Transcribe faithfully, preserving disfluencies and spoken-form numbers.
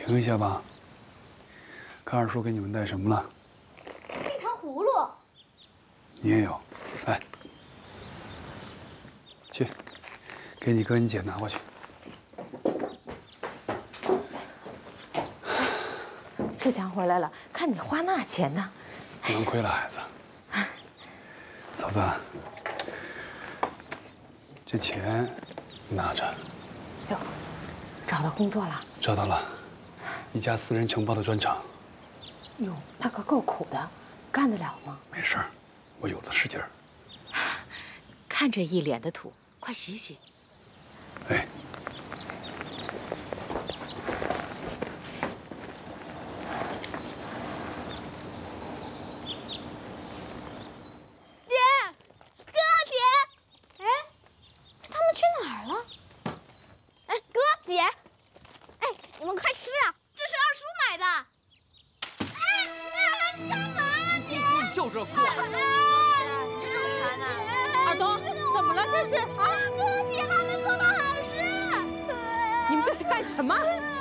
停一下吧。看二叔给你们带什么了？ 一糖葫芦。 你也有，来，去，给你哥你姐拿过去。 志强回来了，看你花那钱呢。 不能亏了孩子。嫂子，这钱你拿着。 哟，找到工作了？ 找到了，一家私人承包的砖厂。 哟，那可够苦的，干得了吗？ 没事儿，我有的是劲儿。 看这一脸的土，快洗洗。 哎。 什么？